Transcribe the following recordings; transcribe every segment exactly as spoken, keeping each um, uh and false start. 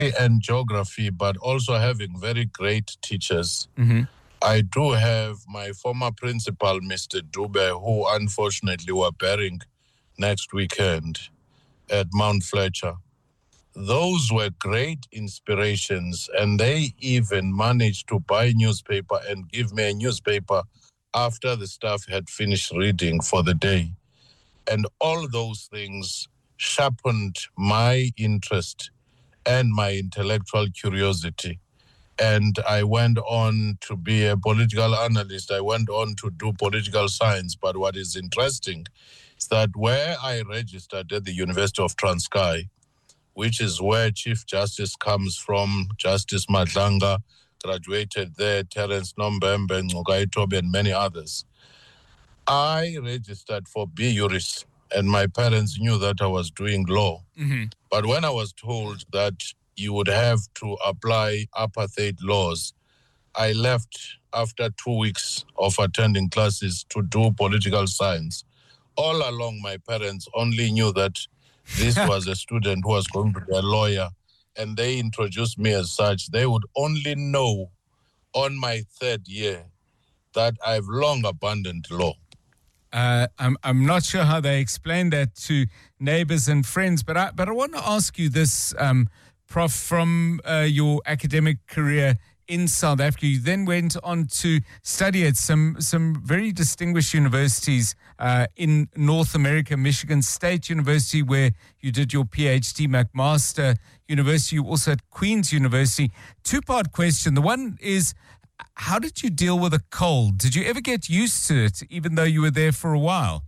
and geography, but also having very great teachers. Mm-hmm. I do have my former principal, Mister Dube, who unfortunately we're burying next weekend at Mount Fletcher. Those were great inspirations, and they even managed to buy newspaper and give me a newspaper after the staff had finished reading for the day. And all those things sharpened my interest and my intellectual curiosity. And I went on to be a political analyst. I went on to do political science. But what is interesting is that where I registered at the University of Transkei, which is where Chief Justice comes from, Justice Madlanga, graduated there, Terence Nombembe, Ncukai Tobe, and many others. I registered for B Juris, and my parents knew that I was doing law. Mm-hmm. But when I was told that you would have to apply apartheid laws, I left after two weeks of attending classes to do political science. All along, my parents only knew that this was a student who was going to be a lawyer, and they introduced me as such. They would only know on my third year that I've long abandoned law. Uh, I'm I'm not sure how they explain that to neighbors and friends, but I but I want to ask you this, um, Prof, from uh, your academic career in South Africa. You then went on to study at some some very distinguished universities uh, in North America, Michigan State University, where you did your PhD, McMaster University, also at Queen's University. Two-part question. The one is, how did you deal with a cold? Did you ever get used to it, even though you were there for a while?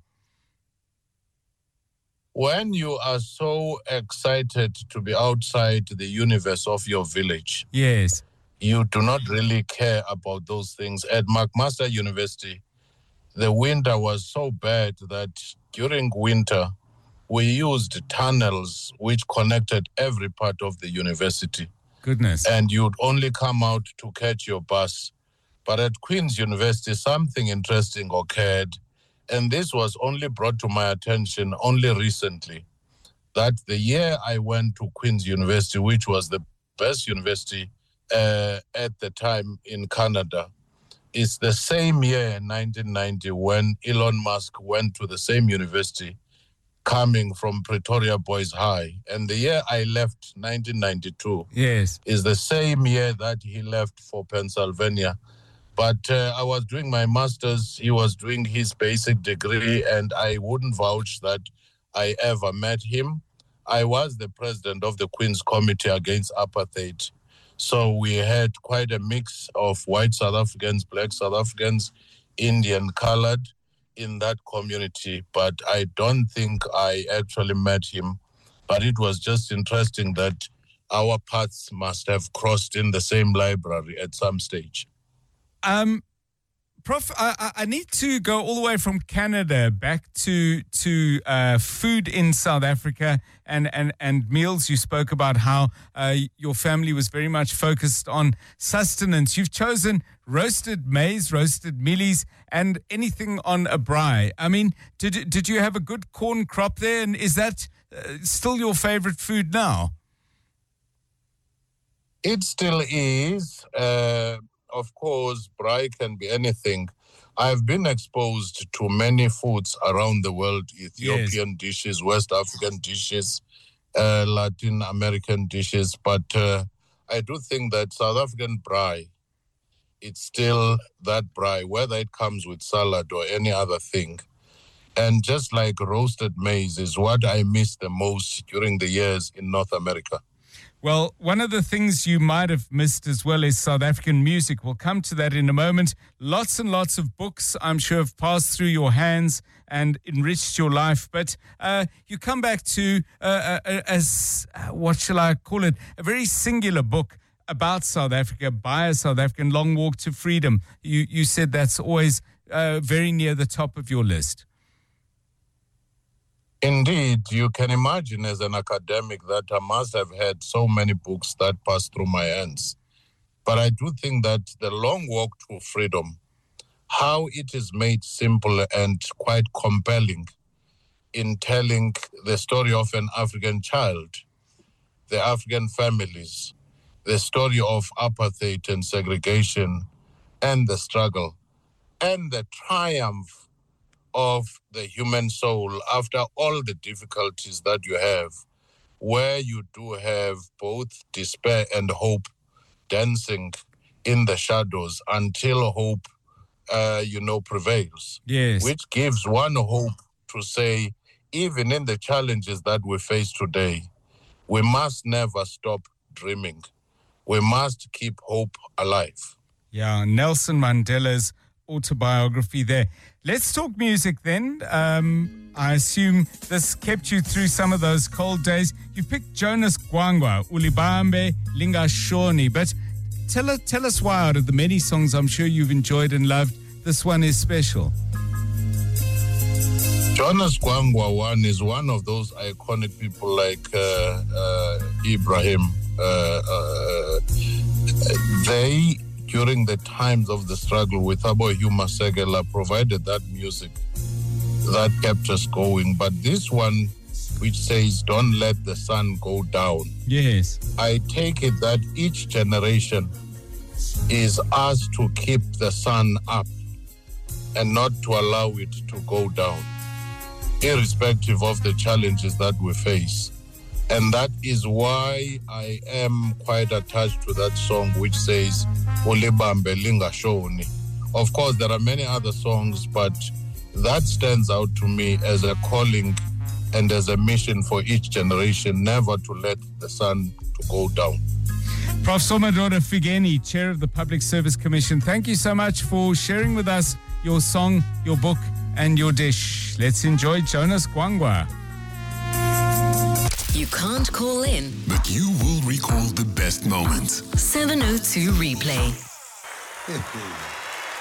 When you are so excited to be outside the universe of your village, yes, you do not really care about those things. At McMaster University, the winter was so bad that during winter, we used tunnels which connected every part of the university. Goodness. And you'd only come out to catch your bus. But at Queen's University, something interesting occurred. And this was only brought to my attention only recently. That the year I went to Queen's University, which was the best university uh, at the time in Canada, is the same year, nineteen ninety, when Elon Musk went to the same university, coming from Pretoria Boys High. And the year I left, nineteen ninety-two, yes, is the same year that he left for Pennsylvania. But uh, I was doing my master's, he was doing his basic degree, and I wouldn't vouch that I ever met him. I was the president of the Queen's Committee Against Apartheid. So we had quite a mix of white South Africans, black South Africans, Indian, colored in that community. But I don't think I actually met him. But it was just interesting that our paths must have crossed in the same library at some stage. Um, Prof, I, I need to go all the way from Canada back to to uh, food in South Africa and, and, and meals. You spoke about how uh, your family was very much focused on sustenance. You've chosen roasted maize, roasted mealies, and anything on a braai. I mean, did did you have a good corn crop there? And is that uh, still your favorite food now? It still is. Uh... Of course, braai can be anything. I've been exposed to many foods around the world, Ethiopian yes. dishes, West African dishes, uh, Latin American dishes. But uh, I do think that South African braai, it's still that braai, whether it comes with salad or any other thing. And just like roasted maize is what I miss the most during the years in North America. Well, one of the things you might have missed as well is South African music. We'll come to that in a moment. Lots and lots of books, I'm sure, have passed through your hands and enriched your life. But uh, you come back to, uh, uh, as uh, what shall I call it, a very singular book about South Africa by a South African, Long Walk to Freedom. You, you said that's always uh, very near the top of your list. Indeed, you can imagine as an academic that I must have had so many books that passed through my hands. But I do think that the Long Walk to Freedom, how it is made simple and quite compelling in telling the story of an African child, the African families, the story of apartheid and segregation, and the struggle, and the triumph of the human soul after all the difficulties that you have, where you do have both despair and hope dancing in the shadows until hope, uh, you know, prevails. Yes. Which gives one hope to say, even in the challenges that we face today, we must never stop dreaming. We must keep hope alive. Yeah, Nelson Mandela's autobiography there. Let's talk music then. Um, I assume this kept you through some of those cold days. You picked Jonas Gwangwa, Ulibambe Lingashoni, but tell, us, tell us why, out of the many songs I'm sure you've enjoyed and loved, this one is special. Jonas Gwangwa one is one of those iconic people like uh, uh, Ibrahim. Uh, uh, they, during the times of the struggle with Thabo Huma Segela, provided that music that kept us going. But this one, which says, don't let the sun go down. Yes. I take it that each generation is asked to keep the sun up and not to allow it to go down, irrespective of the challenges that we face. And that is why I am quite attached to that song which says, Ulibambe Lingashoni. Of course, there are many other songs, but that stands out to me as a calling and as a mission for each generation, never to let the sun to go down. Professor Somadora Figeni, Chair of the Public Service Commission, thank you so much for sharing with us your song, your book, and your dish. Let's enjoy Jonas Gwangwa. You can't call in, but you will recall the best moments. seven oh two Replay.